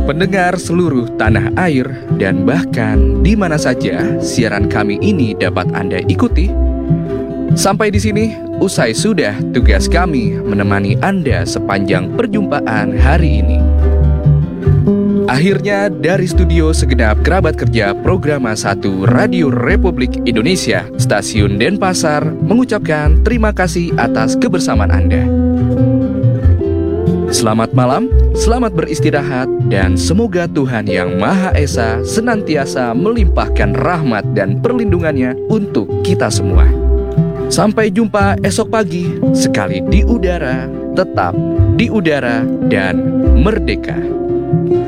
Pendengar seluruh tanah air dan bahkan di mana saja siaran kami ini dapat Anda ikuti. Sampai di sini, usai sudah tugas kami menemani Anda sepanjang perjumpaan hari ini. Akhirnya dari studio segenap kerabat kerja Programa 1 Radio Republik Indonesia, Stasiun Denpasar, mengucapkan terima kasih atas kebersamaan Anda. Selamat malam, selamat beristirahat, dan semoga Tuhan Yang Maha Esa senantiasa melimpahkan rahmat dan perlindungannya untuk kita semua. Sampai jumpa esok pagi, sekali di udara, tetap di udara, dan merdeka.